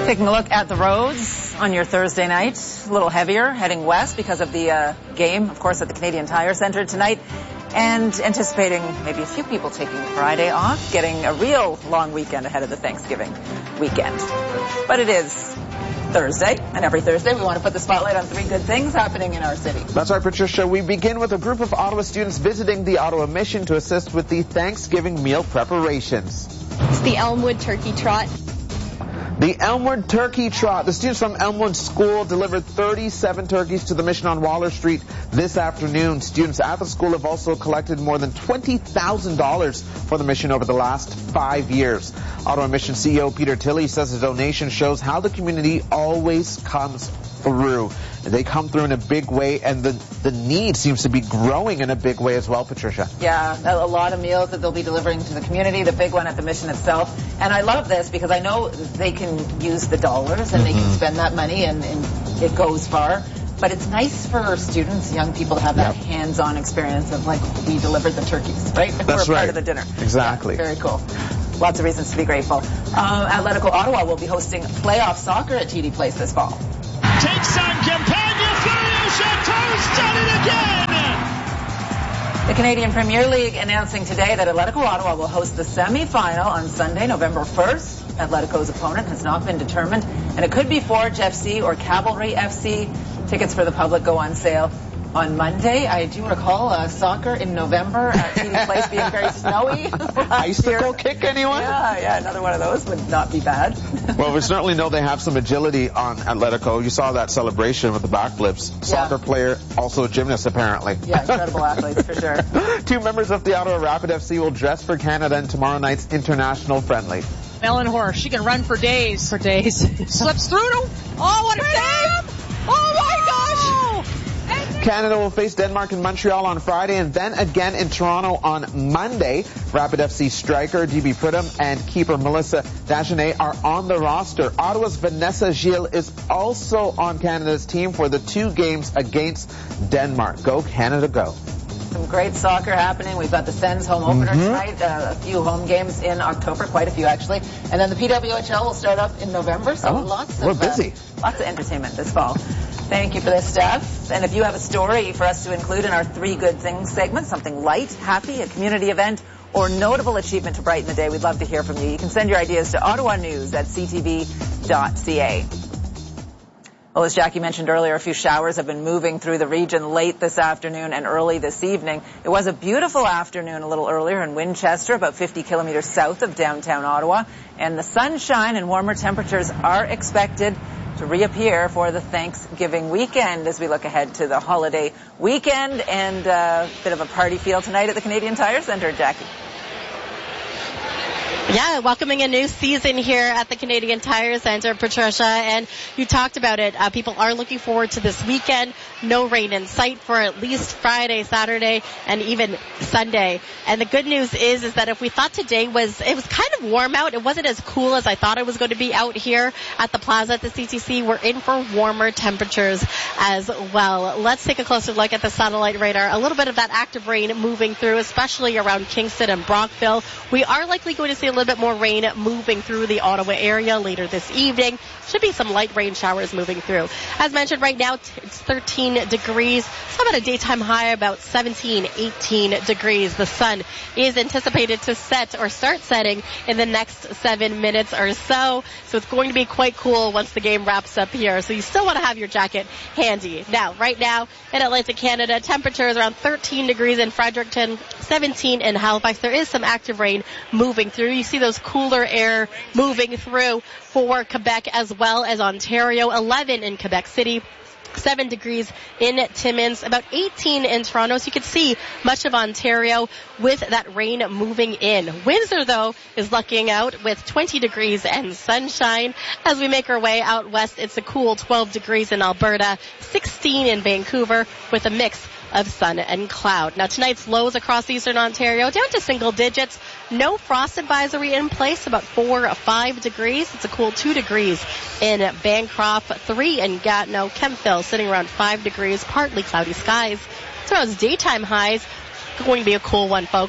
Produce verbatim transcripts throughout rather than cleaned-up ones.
Taking a look at the roads on your Thursday night, a little heavier heading west because of the uh, game, of course, at the Canadian Tire Centre tonight, and anticipating maybe a few people taking Friday off, getting a real long weekend ahead of the Thanksgiving weekend. But it is Thursday, and every Thursday we want to put the spotlight on three good things happening in our city. That's right, Patricia. We begin with a group of Ottawa students visiting the Ottawa Mission to assist with the Thanksgiving meal preparations. It's the Elmwood Turkey Trot. The Elmwood Turkey Trot. The students from Elmwood School delivered thirty-seven turkeys to the Mission on Waller Street this afternoon. Students at the school have also collected more than twenty thousand dollars for the Mission over the last five years. Ottawa Mission C E O Peter Tilley says the donation shows how the community always comes through. And they come through in a big way, and the, the need seems to be growing in a big way as well, Patricia. Yeah, a lot of meals that they'll be delivering to the community, the big one at the Mission itself. And I love this because I know they can use the dollars and mm-hmm. they can spend that money and, and it goes far. But it's nice for students, young people, to have that yep. hands-on experience of, like, we delivered the turkeys, right? That's We're a right. part of the dinner. Exactly. Yeah, very cool. Lots of reasons to be grateful. Um, Atletico Ottawa will be hosting playoff soccer at T D Place this fall. Takes on Campagna, Furio Chateau's done it again! The Canadian Premier League announcing today that Atletico Ottawa will host the semi-final on Sunday, November first. Atletico's opponent has not been determined, and it could be Forge F C or Cavalry F C. Tickets for the public go on sale on Monday. I do recall uh, soccer in November at T D Place being very snowy. Icicle kick, anyone? Yeah, yeah, another one of those would not be bad. Well, we certainly know they have some agility on Atletico. You saw that celebration with the backflips. Soccer yeah. player, also a gymnast, apparently. Yeah, incredible athletes, for sure. Two members of the Ottawa Rapid F C will dress for Canada in tomorrow night's international friendly. Ellen Horst, she can run for days. For days. Slips through to. Oh, what a save! Oh, my gosh! Canada will face Denmark in Montreal on Friday and then again in Toronto on Monday. Rapid F C striker D B Pridham and keeper Melissa Dagenet are on the roster. Ottawa's Vanessa Gilles is also on Canada's team for the two games against Denmark. Go Canada, go. Some great soccer happening. We've got the Sens home opener mm-hmm. tonight, uh, a few home games in October, quite a few actually. And then the P W H L will start up in November, so oh, lots of we're busy. Uh, lots of entertainment this fall. Thank you for this, Steph. And if you have a story for us to include in our Three Good Things segment, something light, happy, a community event, or notable achievement to brighten the day, we'd love to hear from you. You can send your ideas to ottawa news at c t v dot c a. Well, as Jackie mentioned earlier, a few showers have been moving through the region late this afternoon and early this evening. It was a beautiful afternoon a little earlier in Winchester, about fifty kilometers south of downtown Ottawa. And the sunshine and warmer temperatures are expected to reappear for the Thanksgiving weekend as we look ahead to the holiday weekend, and a bit of a party feel tonight at the Canadian Tire Centre, Jackie. Yeah, welcoming a new season here at the Canadian Tire Centre, Patricia, and you talked about it. Uh, people are looking forward to this weekend. No rain in sight for at least Friday, Saturday, and even Sunday. And the good news is, is that if we thought today was, it was kind of warm out, it wasn't as cool as I thought it was going to be out here at the plaza at the C T C. We're in for warmer temperatures as well. Let's take a closer look at the satellite radar. A little bit of that active rain moving through, especially around Kingston and Brockville. We are likely going to see a little bit more rain moving through the Ottawa area later this evening. Should be some light rain showers moving through. As mentioned, right now it's thirteen degrees. So about a daytime high about seventeen, eighteen degrees. The sun is anticipated to set or start setting in the next seven minutes or so. So it's going to be quite cool once the game wraps up here. So you still want to have your jacket handy. Now, right now in Atlantic Canada, temperatures around thirteen degrees in Fredericton, seventeen in Halifax. There is some active rain moving through. You see those cooler air moving through for Quebec as well as Ontario. eleven in Quebec City. seven degrees in Timmins, about eighteen in Toronto. So you can see much of Ontario with that rain moving in. Windsor, though, is lucking out with twenty degrees and sunshine. As we make our way out west, it's a cool twelve degrees in Alberta, sixteen in Vancouver with a mix of sun and cloud. Now tonight's lows across eastern Ontario down to single digits. No frost advisory in place, about four or five degrees. It's a cool two degrees in Bancroft, three in Gatineau. Kemptville sitting around five degrees, partly cloudy skies. Tomorrow's daytime highs going to be a cool one, folks.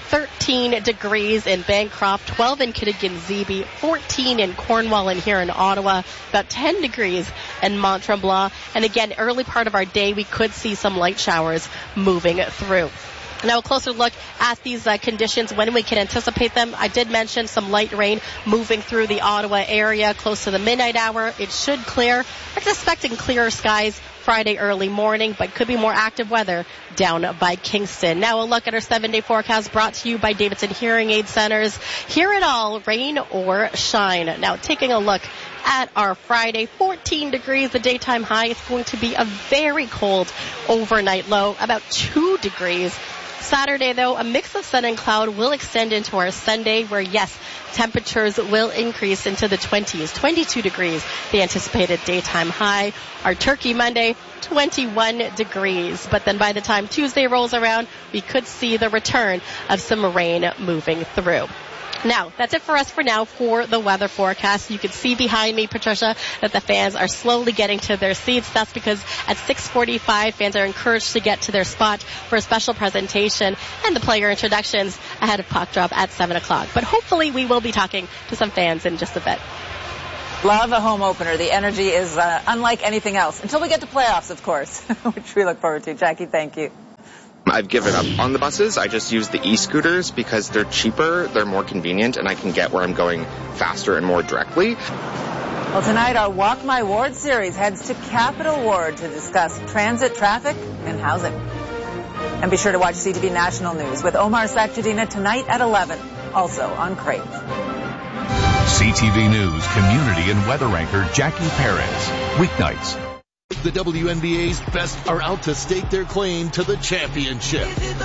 thirteen degrees in Bancroft, twelve in Kittaginzibi, fourteen in Cornwall, and here in Ottawa, about ten degrees in Mont-Tremblant. And again, early part of our day, we could see some light showers moving through. Now a closer look at these uh, conditions, when we can anticipate them. I did mention some light rain moving through the Ottawa area close to the midnight hour. It should clear. We're expecting clearer skies Friday early morning, but could be more active weather down by Kingston. Now a look at our seven-day forecast brought to you by Davidson Hearing Aid Centers. Hear it all, rain or shine. Now taking a look at our Friday, fourteen degrees, the daytime high. It's going to be a very cold overnight low, about two degrees. Saturday, though, a mix of sun and cloud will extend into our Sunday, where, yes, temperatures will increase into the twenties, twenty-two degrees, the anticipated daytime high. Our Turkey Monday, twenty-one degrees. But then by the time Tuesday rolls around, we could see the return of some rain moving through. Now, that's it for us for now for the weather forecast. You can see behind me, Patricia, that the fans are slowly getting to their seats. That's because at six forty-five, fans are encouraged to get to their spot for a special presentation and the player introductions ahead of puck drop at seven o'clock. But hopefully we will be talking to some fans in just a bit. Love a home opener. The energy is uh, unlike anything else. Until we get to playoffs, of course, which we look forward to. Jackie, thank you. I've given up on the buses. I just use the e-scooters because they're cheaper, they're more convenient, and I can get where I'm going faster and more directly. Well, tonight our Walk My Ward series heads to Capital Ward to discuss transit, traffic, and housing. And be sure to watch C T V National News with Omar Sakjadina tonight at eleven, also on Crave. C T V News community and weather anchor Jackie Perez. Weeknights. The W N B A's best are out to stake their claim to the championship.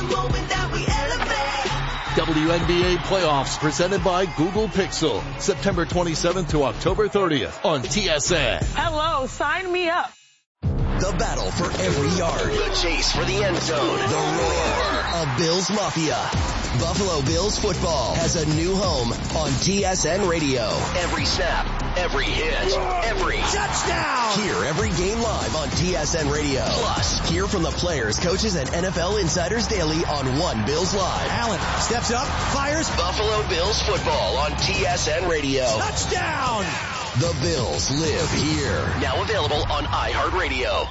W N B A playoffs presented by Google Pixel. September twenty-seventh to October thirtieth on T S N. Hello, sign me up. The battle for every yard. The chase for the end zone. The roar of Bills Mafia. Buffalo Bills football has a new home on T S N Radio. Every snap, every hit, every touchdown. Hear every game live on T S N Radio. Plus, hear from the players, coaches, and N F L insiders daily on One Bills Live. Allen steps up, fires. Buffalo Bills football on T S N Radio. Touchdown. The Bills live here. Now available on iHeartRadio.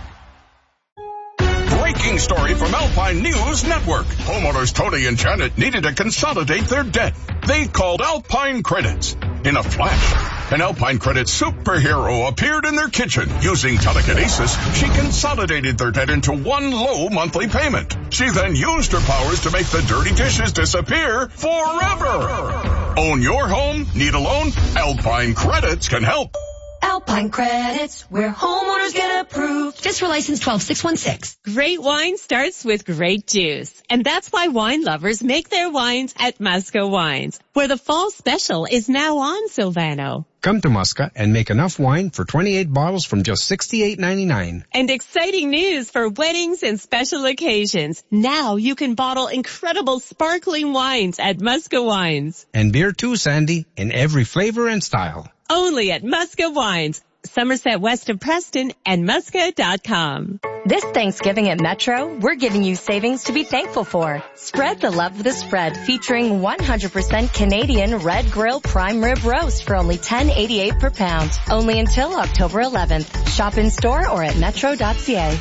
Breaking story from Alpine News Network. Homeowners Tony and Janet needed to consolidate their debt. They called Alpine Credits. In a flash, an Alpine Credits superhero appeared in their kitchen. Using telekinesis, she consolidated their debt into one low monthly payment. She then used her powers to make the dirty dishes disappear forever. Own your home? Need a loan? Alpine Credits can help. Alpine Credits, where homeowners get approved. Just for license twelve six one six. Great wine starts with great juice. And that's why wine lovers make their wines at Musca Wines, where the fall special is now on, Silvano. Come to Musca and make enough wine for twenty-eight bottles from just sixty-eight ninety-nine. And exciting news for weddings and special occasions. Now you can bottle incredible sparkling wines at Musca Wines. And beer too, Sandy, in every flavor and style. Only at Musca Wines, Somerset west of Preston, and musca dot com. This Thanksgiving at Metro, we're giving you savings to be thankful for. Spread the love of the spread, featuring one hundred percent Canadian Red Grill Prime Rib Roast for only ten eighty-eight per pound. Only until October eleventh. Shop in store or at metro dot c a.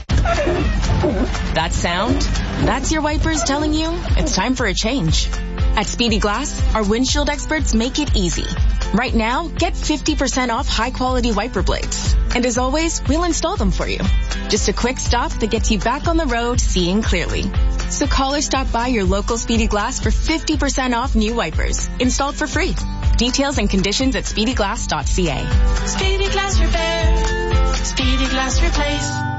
That sound? That's your wipers telling you it's time for a change. At Speedy Glass, our windshield experts make it easy. Right now, get fifty percent off high-quality wiper blades. And as always, we'll install them for you. Just a quick stop that gets you back on the road seeing clearly. So call or stop by your local Speedy Glass for fifty percent off new wipers, installed for free. Details and conditions at speedy glass dot c a. Speedy Glass Repair. Speedy Glass Replace.